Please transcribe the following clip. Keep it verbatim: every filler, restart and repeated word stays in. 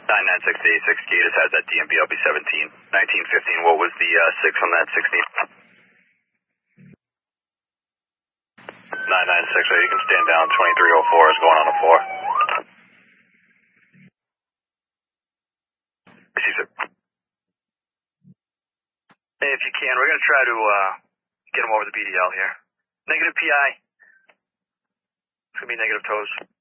nine nine six eight six G just has that D M B L B seventeen, nineteen fifteen. What was the uh, six on that sixteen? nine nine six eight, you can stand down. twenty-three oh four is going on a four. Hey, if you can, we're going to try to uh, get him over the B D L here. Negative P I. It's going to be negative toes.